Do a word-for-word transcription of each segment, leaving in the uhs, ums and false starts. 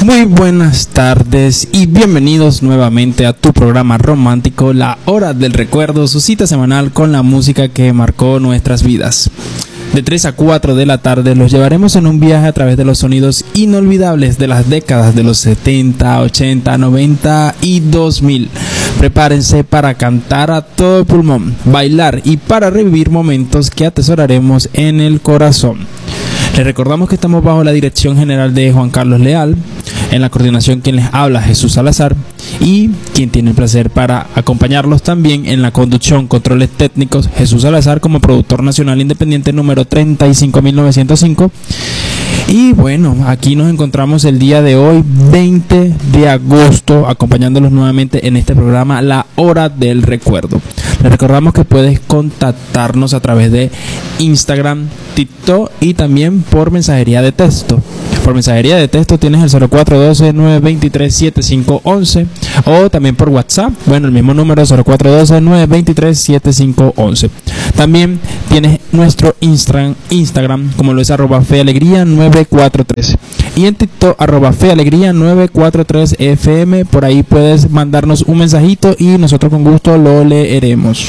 Muy buenas tardes y bienvenidos nuevamente a tu programa romántico, La Hora del Recuerdo, su cita semanal con la música que marcó nuestras vidas. De tres a cuatro de la tarde los llevaremos en un viaje a través de los sonidos inolvidables de las décadas de los setenta, ochenta, noventa y dos mil. Prepárense para cantar a todo pulmón, bailar y para revivir momentos que atesoraremos en el corazón. Les recordamos que estamos bajo la dirección general de Juan Carlos Leal, en la coordinación quien les habla Jesús Salazar y quien tiene el placer para acompañarlos también en la conducción, controles técnicos, Jesús Salazar como productor nacional independiente número treinta y cinco mil novecientos cinco. Y bueno, aquí nos encontramos el día de hoy, veinte de agosto, acompañándolos nuevamente en este programa La Hora del Recuerdo. Les recordamos que puedes contactarnos a través de Instagram, TikTok y también por mensajería de texto. Por mensajería de texto tienes el cero cuatro uno dos, nueve dos tres, siete cinco uno uno o también por WhatsApp, bueno, el mismo número cero cuatro uno dos, nueve dos tres, siete cinco uno uno. También tienes nuestro Instagram, Instagram como lo es arroba fealegría nueve cuatro tres y en TikTok arroba fealegría nueve cuatro tres F M. Por ahí puedes mandarnos un mensajito y nosotros con gusto lo leeremos.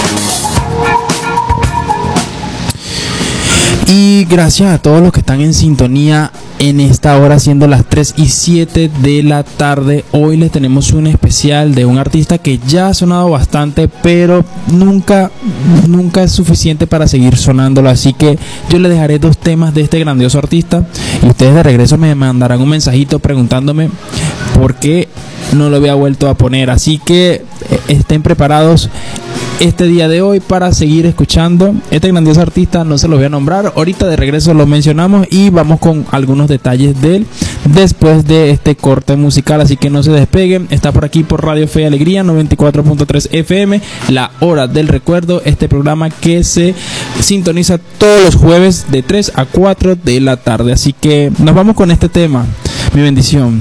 Y gracias a todos los que están en sintonía en esta hora, siendo las tres y siete de la tarde. Hoy les tenemos un especial de un artista que ya ha sonado bastante, pero nunca, nunca es suficiente para seguir sonándolo. Así que yo les dejaré dos temas de este grandioso artista y ustedes de regreso me mandarán un mensajito preguntándome por qué no lo había vuelto a poner. Así que estén preparados este día de hoy para seguir escuchando este grandioso artista. No se los voy a nombrar, ahorita de regreso lo mencionamos y vamos con algunos detalles de él después de este corte musical, así que no se despeguen. Está por aquí por Radio Fe y Alegría noventa y cuatro punto tres F M, La Hora del Recuerdo, este programa que se sintoniza todos los jueves de tres a cuatro de la tarde. Así que nos vamos con este tema, Mi Bendición.